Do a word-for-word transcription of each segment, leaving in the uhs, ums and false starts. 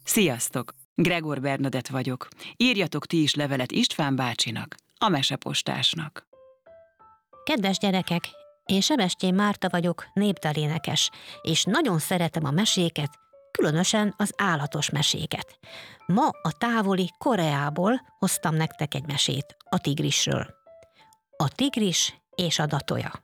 Sziasztok! Gregor Bernadett vagyok. Írjatok ti is levelet István bácsinak, a mesepostásnak. Kedves gyerekek, én Sebestyén Márta vagyok, népdalénekes, és nagyon szeretem a meséket, különösen az állatos meséket. Ma a távoli Koreából hoztam nektek egy mesét, a tigrisről. A tigris és a datoja.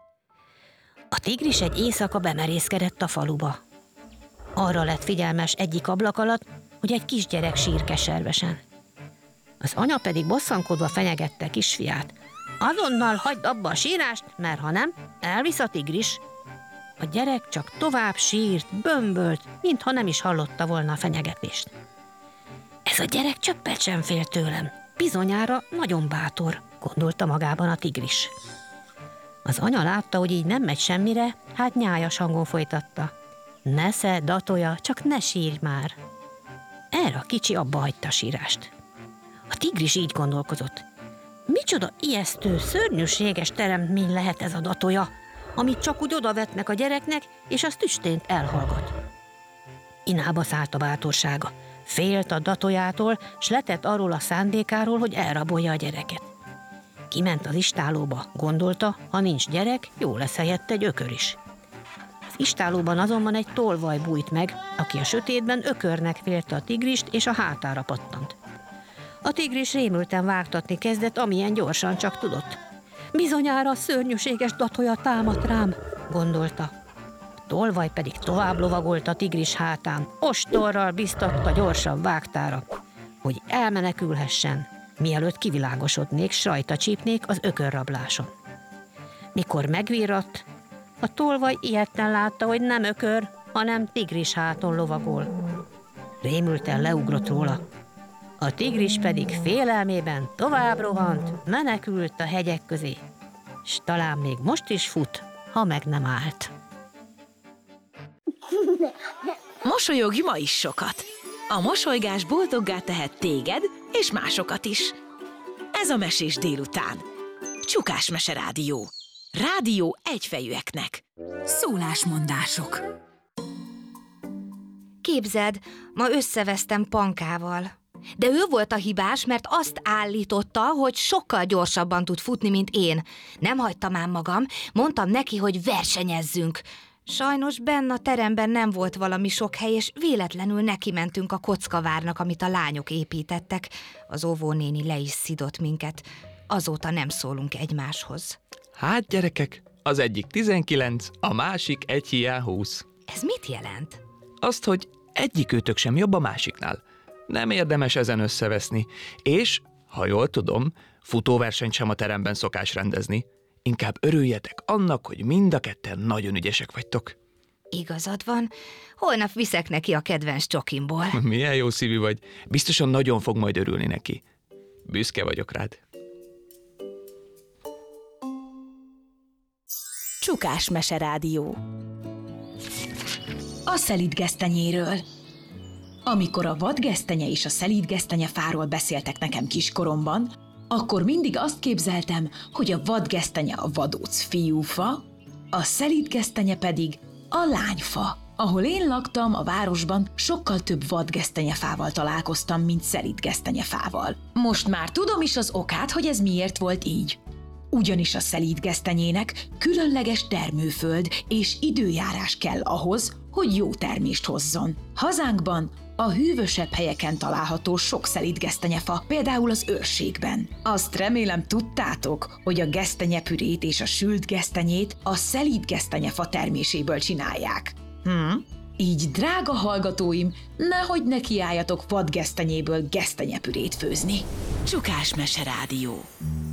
A tigris egy éjszaka bemerészkedett a faluba. Arra lett figyelmes egyik ablak alatt, hogy egy kisgyerek sír keservesen. Az anya pedig bosszankodva fenyegette kisfiát. Azonnal hagyd abba a sírást, mert ha nem, elvisz a tigris. A gyerek csak tovább sírt, bömbölt, mintha nem is hallotta volna a fenyegetést. Ez a gyerek csöppet sem fél tőlem, bizonyára nagyon bátor, gondolta magában a tigris. Az anya látta, hogy így nem megy semmire, hát nyájas hangon folytatta. Nesze, datoja, csak ne sírj már. Erre a kicsi abba hagyta a sírást. A tigris így gondolkozott. Micsoda ijesztő, szörnyűséges teremtmény lehet ez a datoja, amit csak úgy odavetnek a gyereknek, és az tüstént elhallgat. Inába szállt a bátorsága. Félt a datojától, s letett arról a szándékáról, hogy elrabolja a gyereket. Kiment az istálóba, gondolta, ha nincs gyerek, jó lesz helyette egy ökör is. Az istálóban azonban egy tolvaj bújt meg, aki a sötétben ökörnek vélte a tigrist, és a hátára pattant. A tigris rémülten vágtatni kezdett, amilyen gyorsan csak tudott. Bizonyára a szörnyűséges datoja támadt rám, gondolta. A tolvaj pedig tovább lovagolt a tigris hátán, ostorral biztatta gyorsan vágtára, hogy elmenekülhessen, mielőtt kivilágosodnék, s rajta csípnék az ökörrabláson. Mikor megvirratt, a tolvaj ijedten látta, hogy nem ökör, hanem tigris háton lovagol. Rémülten leugrott róla. A tigris pedig félelmében tovább rohant, menekült a hegyek közé, s talán még most is fut, ha meg nem állt. Mosolyogj ma is sokat! A mosolygás boldoggá tehet téged és másokat is. Ez a Mesés délután. Csukás Mese Rádió. Rádió egyfejűeknek. Szólásmondások. Képzeld, ma összevesztem Pankával. De ő volt a hibás, mert azt állította, hogy sokkal gyorsabban tud futni, mint én. Nem hagytam ám magam, mondtam neki, hogy versenyezzünk. Sajnos benn a teremben nem volt valami sok hely, és véletlenül neki mentünk a kockavárnak, amit a lányok építettek. Az óvónéni le is szidott minket. Azóta nem szólunk egymáshoz. Hát gyerekek, az egyik tizenkilenc, a másik egy hiány húsz. Ez mit jelent? Azt, hogy egyikőtök sem jobb a másiknál. Nem érdemes ezen összeveszni. És, ha jól tudom, futóversenyt sem a teremben szokás rendezni. Inkább örüljetek annak, hogy mind a ketten nagyon ügyesek vagytok. Igazad van, holnap viszek neki a kedvenc csokimból. Milyen jó szívű vagy. Biztosan nagyon fog majd örülni neki. Büszke vagyok rád. Csukás Mese Rádió. A szelídgesztenyéről. Amikor a vadgesztenye és a szelídgesztenyefáról beszéltek nekem kiskoromban, akkor mindig azt képzeltem, hogy a vadgesztenye a vadóc fiúfa, a szelídgesztenye pedig a lányfa. Ahol én laktam, a városban, sokkal több vadgesztenyefával találkoztam, mint szelídgesztenyefával. Most már tudom is az okát, hogy ez miért volt így. Ugyanis a szelídgesztenyének különleges termőföld és időjárás kell ahhoz, hogy jó termést hozzon. Hazánkban a hűvösebb helyeken található sok szelídgesztenyefa, például az őrségben. Azt remélem tudtátok, hogy a gesztenyepürét és a sült gesztenyét a szelídgesztenyefa terméséből csinálják. Hm? Így, drága hallgatóim, nehogy nekiálljatok vadgesztenyéből gesztenyepürét főzni. Csukás Mese Rádió.